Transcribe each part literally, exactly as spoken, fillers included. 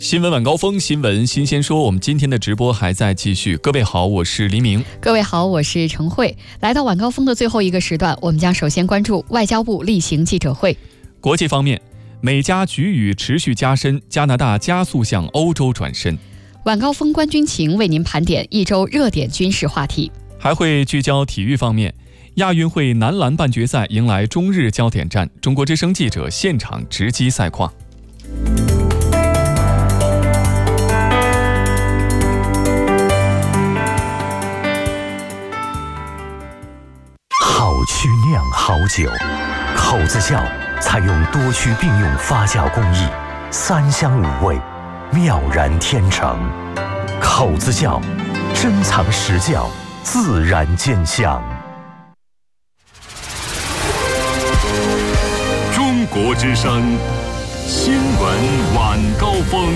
新闻晚高峰，新闻新鲜说，我们今天的直播还在继续。各位好，我是黎明。 各位好，我是程慧。来到晚高峰的最后一个时段，我们将首先关注外交部例行记者会。 国际方面，美加局域持续加深，加拿大加速向欧洲转身。 晚高峰观军情为您盘点一周热点军事话题， 还会聚焦体育方面。亚运会男篮半决赛迎来中日焦点战，中国之声记者现场直击赛况。 好曲酿好酒，口子窖采用多区并用发酵工艺，三香五味，妙然天成。口子窖，珍藏实窖，自然见香。 中国之声新闻晚高峰。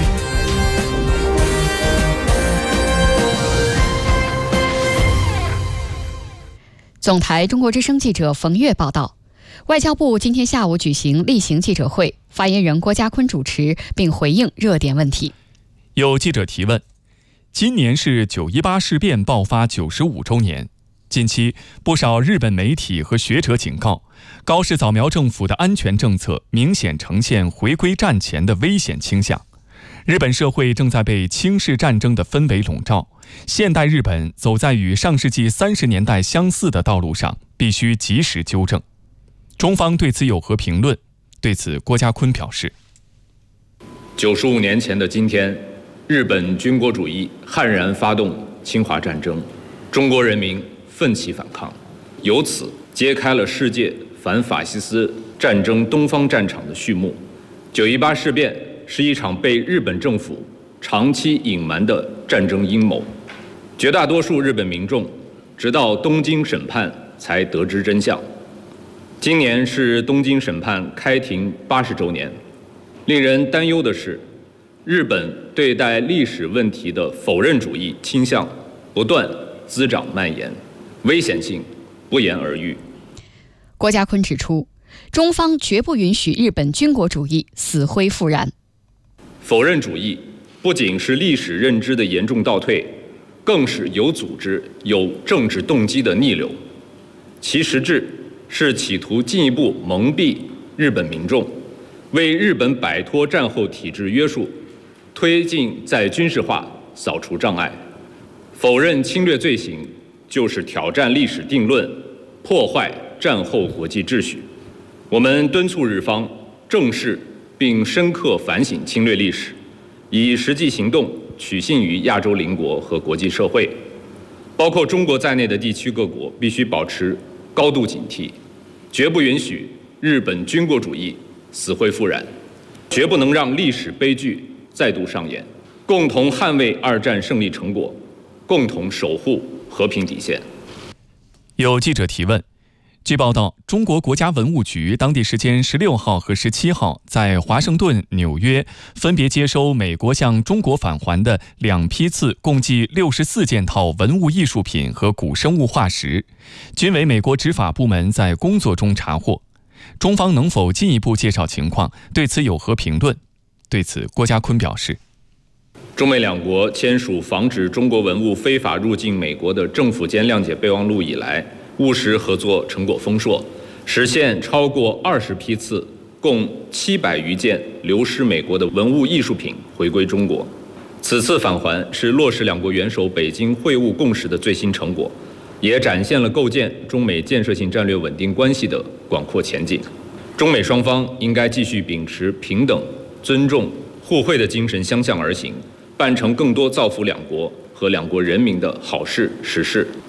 总台中国之声记者冯月报道，外交部今天下午举行例行记者会，发言人郭家坤主持并回应热点问题。 有记者提问，今年是九一八事变爆发九十五周年，近期不少日本媒体和学者警告，高市早苗政府的安全政策明显呈现回归战前的危险倾向。日本社会正在被轻视战争的氛围笼罩，现代日本走在与上世纪三十年代相似的道路上，必须及时纠正。中方对此有何评论？对此，郭家坤表示， 九十五年前的今天，日本军国主义悍然发动侵华战争，中国人民奋起反抗，由此揭开了世界反法西斯战争东方战场的序幕。九一八事变是一场被日本政府长期隐瞒的战争阴谋，绝大多数日本民众直到东京审判才得知真相。今年是东京审判开庭八十周年，令人担忧的是，日本对待历史问题的否认主义倾向不断滋长蔓延，危险性不言而喻。 郭家坤指出，中方绝不允许日本军国主义死灰复燃。 否认主义不仅是历史认知的严重倒退，更是有组织、有政治动机的逆流，其实质是企图进一步蒙蔽日本民众，为日本摆脱战后体制约束，推进再军事化，扫除障碍。否认侵略罪行，就是挑战历史定论，破坏战后国际秩序。我们敦促日方正视并深刻反省侵略历史，以实际行动取信于亚洲邻国和国际社会，包括中国在内的地区各国必须保持高度警惕，绝不允许日本军国主义死灰复燃，绝不能让历史悲剧再度上演，共同捍卫二战胜利成果，共同守护和平底线。 有记者提问，据报道，中国国家文物局当地时间十六号和十七号在华盛顿、纽约分别接收美国向中国返还的两批次共计六十四件套文物艺术品和古生物化石，均为美国执法部门在工作中查获。中方能否进一步介绍情况？对此有何评论？对此，郭家坤表示， 中美两国签署防止中国文物非法入境美国的政府间谅解备忘录以来，务实合作成果丰硕，实现超过二十批次，共七百余件流失美国的文物艺术品回归中国。此次返还是落实两国元首北京会晤共识的最新成果，也展现了构建中美建设性战略稳定关系的广阔前景。中美双方应该继续秉持平等、尊重、互惠的精神相向而行，办成更多造福两国和两国人民的好事实事。